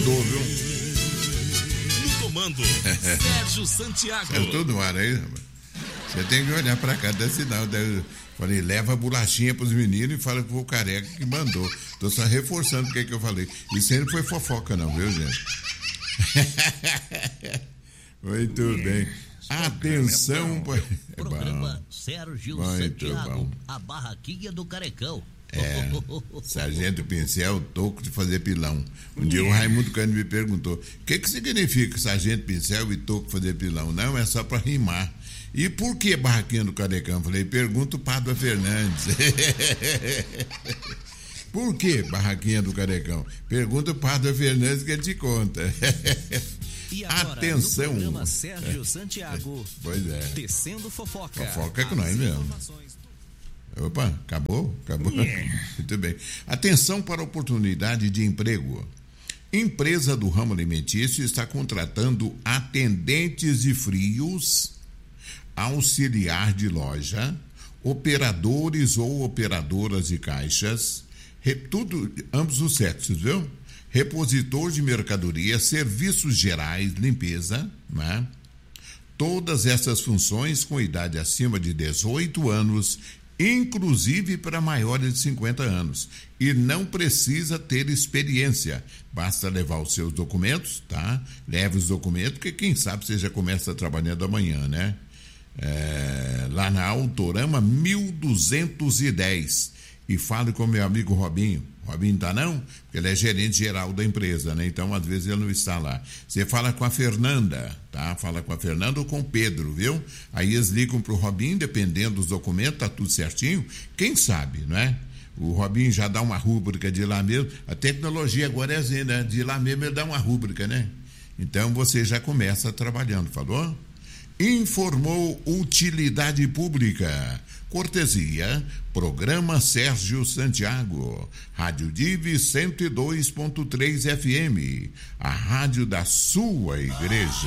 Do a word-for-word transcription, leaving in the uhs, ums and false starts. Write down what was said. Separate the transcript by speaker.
Speaker 1: mandou, viu?
Speaker 2: No comando, Sérgio Santiago.
Speaker 1: Eu tô no ar aí, rapaz. Você tem que olhar pra cá, dá sinal. Eu falei, leva a bolachinha pros meninos e fala que foi o Careca que mandou. Tô só reforçando o que, é que eu falei. Isso aí não foi fofoca não, viu, gente? Muito bem. Atenção,
Speaker 3: é
Speaker 1: é
Speaker 3: Programa
Speaker 1: bom.
Speaker 3: Sérgio
Speaker 1: Muito
Speaker 3: Santiago,
Speaker 1: bom.
Speaker 3: a barraquinha do Carecão.
Speaker 1: É, Sargento Pincel, toco de fazer pilão. Um dia o Raimundo Cândido me perguntou, o que que significa Sargento Pincel e toco de fazer pilão? Não, é só para rimar. E por que barraquinha do Carecão? Falei, pergunta o Pádua Fernandes. Por que barraquinha do Carecão? Pergunta o Pádua Fernandes que ele te conta.
Speaker 2: E agora,
Speaker 1: atenção.
Speaker 2: no programa Sérgio Santiago,
Speaker 1: pois é.
Speaker 2: Tecendo fofoca.
Speaker 1: Fofoca é com nós mesmo. Opa, acabou? Acabou? Yeah. Muito bem. Atenção para a oportunidade de emprego. Empresa do ramo alimentício está contratando atendentes de frios, auxiliar de loja, operadores ou operadoras de caixas, tudo, ambos os sexos, viu? Repositor de mercadoria, serviços gerais, limpeza, né? Todas essas funções com idade acima de dezoito anos, inclusive para maiores de cinquenta anos. E não precisa ter experiência. Basta levar os seus documentos, tá? Leve os documentos, porque quem sabe você já começa trabalhando amanhã, né? É, lá na Autorama mil duzentos e dez. E fale com meu amigo Robinho. Robinho tá não? Porque ele é gerente geral da empresa, né? Então, às vezes, ele não está lá. Você fala com a Fernanda, tá? Fala com a Fernanda ou com o Pedro, viu? Aí eles ligam pro Robinho, dependendo dos documentos, tá tudo certinho. Quem sabe, não é? O Robinho já dá uma rúbrica de lá mesmo. A tecnologia agora é assim, né? De lá mesmo ele dá uma rúbrica, né? Então, você já começa trabalhando, falou? Informou Utilidade Pública. Cortesia, Programa Sérgio Santiago, Rádio Divi cento e dois ponto três F M, a rádio da sua igreja.